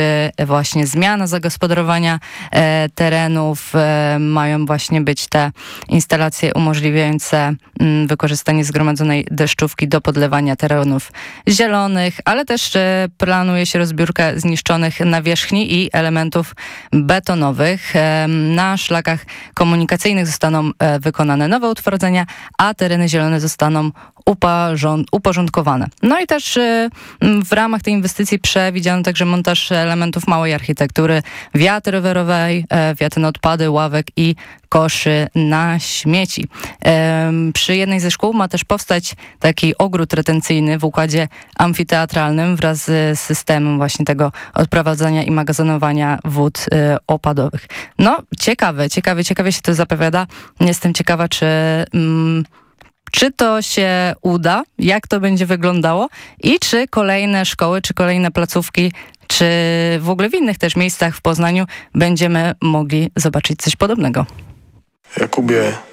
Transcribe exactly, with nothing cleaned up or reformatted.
właśnie zmiana zagospodarowania terenów. Mają właśnie być te instalacje umożliwiające wykorzystanie zgromadzonej deszczówki do podlewania terenów zielonych, ale też planuje się rozbiórkę zniszczonych nawierzchni i elementów betonowych. Na szlakach komunikacyjnych zostaną wykonane nowe utwardzenia, a tereny zielone zostaną uporządkowane. No i też w ramach tej inwestycji przewidziano także montaż elementów małej architektury, wiaty rowerowej, wiaty na odpady, ławek i koszy na śmieci. Przy jednej ze szkół ma też powstać taki ogród retencyjny w układzie amfiteatralnym wraz z systemem właśnie tego odprowadzania i magazynowania wód opadowych. No, ciekawe, ciekawe, ciekawie się to zapowiada. Jestem ciekawa, czy... Mm, Czy to się uda, jak to będzie wyglądało i czy kolejne szkoły, czy kolejne placówki, czy w ogóle w innych też miejscach w Poznaniu będziemy mogli zobaczyć coś podobnego. Jakubie,